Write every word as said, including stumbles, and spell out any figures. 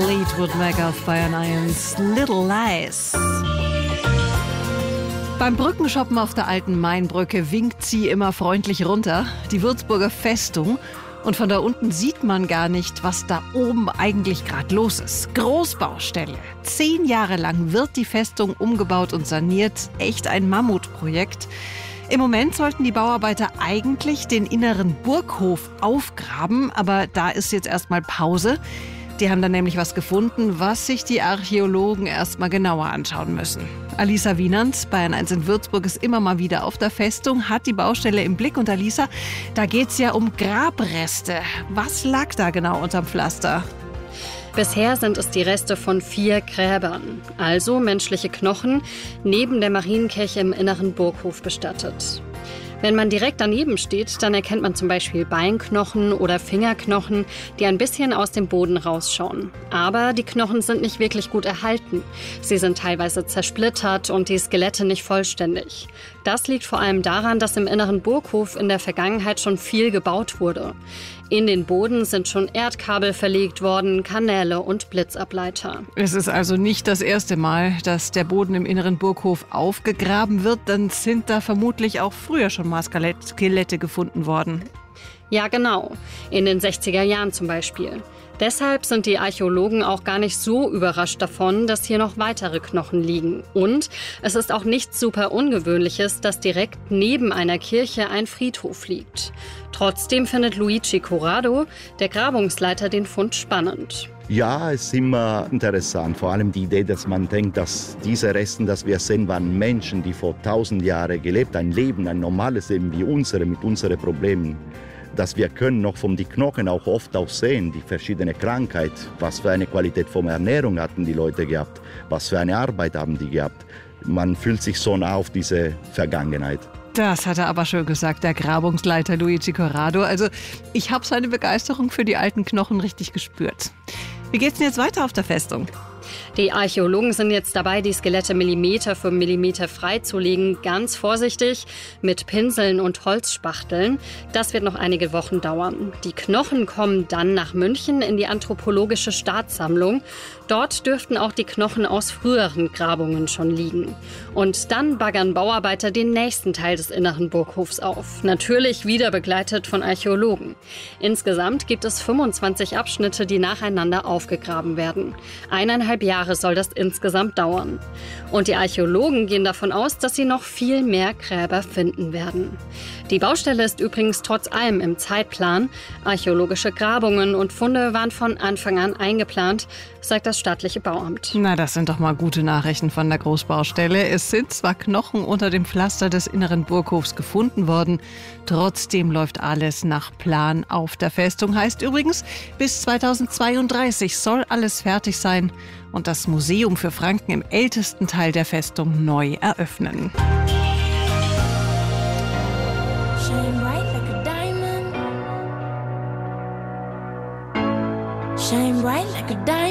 Fleetwood Mac auf Bayern eins, Little Lies. Beim Brückenshoppen auf der alten Mainbrücke winkt sie immer freundlich runter, die Würzburger Festung. Und von da unten sieht man gar nicht, was da oben eigentlich gerade los ist. Großbaustelle. Zehn Jahre lang wird die Festung umgebaut und saniert. Echt ein Mammutprojekt. Im Moment sollten die Bauarbeiter eigentlich den inneren Burghof aufgraben, aber da ist jetzt erstmal Pause. Die haben dann nämlich was gefunden, was sich die Archäologen erstmal genauer anschauen müssen. Alisa Wienand, Bayern eins in Würzburg, ist immer mal wieder auf der Festung, hat die Baustelle im Blick. Und Alisa, da geht's ja um Grabreste. Was lag da genau unterm Pflaster? Bisher sind es die Reste von vier Gräbern, also menschliche Knochen, neben der Marienkirche im inneren Burghof bestattet. Wenn man direkt daneben steht, dann erkennt man zum Beispiel Beinknochen oder Fingerknochen, die ein bisschen aus dem Boden rausschauen. Aber die Knochen sind nicht wirklich gut erhalten. Sie sind teilweise zersplittert und die Skelette nicht vollständig. Das liegt vor allem daran, dass im inneren Burghof in der Vergangenheit schon viel gebaut wurde. In den Boden sind schon Erdkabel verlegt worden, Kanäle und Blitzableiter. Es ist also nicht das erste Mal, dass der Boden im inneren Burghof aufgegraben wird. Dann sind da vermutlich auch früher schon mal Skelette gefunden worden. Ja, genau. In den sechziger Jahren zum Beispiel. Deshalb sind die Archäologen auch gar nicht so überrascht davon, dass hier noch weitere Knochen liegen. Und es ist auch nichts super Ungewöhnliches, dass direkt neben einer Kirche ein Friedhof liegt. Trotzdem findet Luigi Corrado, der Grabungsleiter, den Fund spannend. Ja, es ist immer interessant, vor allem die Idee, dass man denkt, dass diese Reste, das wir sehen, waren Menschen, die vor tausend Jahren gelebt haben, ein Leben, ein normales Leben wie unsere, mit unseren Problemen. Dass wir können noch von den Knochen auch oft auch sehen, die verschiedene Krankheit, was für eine Qualität von Ernährung hatten die Leute gehabt, was für eine Arbeit haben die gehabt. Man fühlt sich so nah auf diese Vergangenheit. Das hat er aber schön gesagt, der Grabungsleiter Luigi Corrado. Also ich habe seine Begeisterung für die alten Knochen richtig gespürt. Wie geht's denn jetzt weiter auf der Festung? Die Archäologen sind jetzt dabei, die Skelette Millimeter für Millimeter freizulegen, ganz vorsichtig, mit Pinseln und Holzspachteln. Das wird noch einige Wochen dauern. Die Knochen kommen dann nach München in die Anthropologische Staatssammlung. Dort dürften auch die Knochen aus früheren Grabungen schon liegen. Und dann baggern Bauarbeiter den nächsten Teil des inneren Burghofs auf. Natürlich wieder begleitet von Archäologen. Insgesamt gibt es fünfundzwanzig Abschnitte, die nacheinander aufgegraben werden. Eineinhalb Jahre soll das insgesamt dauern. Und die Archäologen gehen davon aus, dass sie noch viel mehr Gräber finden werden. Die Baustelle ist übrigens trotz allem im Zeitplan. Archäologische Grabungen und Funde waren von Anfang an eingeplant, sagt das staatliche Bauamt. Na, das sind doch mal gute Nachrichten von der Großbaustelle. Es sind zwar Knochen unter dem Pflaster des inneren Burghofs gefunden worden, trotzdem läuft alles nach Plan auf der Festung. Heißt übrigens, bis zweitausendzweiunddreißig soll alles fertig sein und das Museum für Franken im ältesten Teil der Festung neu eröffnen. Shine bright like a diamond. Shine bright like a diamond.